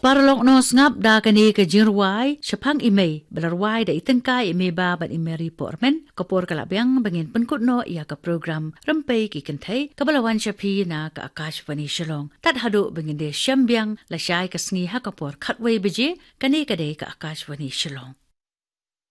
Paralog no ngap da kani ke jirwai sepang ime belarwai da itengkai ime ba ban ime reportmen kapor kalabyang bangin penkut no ia ke program rempai ki kentai kabalawan Shapi na ke Akashvani Shillong tat hadu bangin de syambyang la syai ke sngi ha kapor khatway beje kani kade ke Akashvani Shillong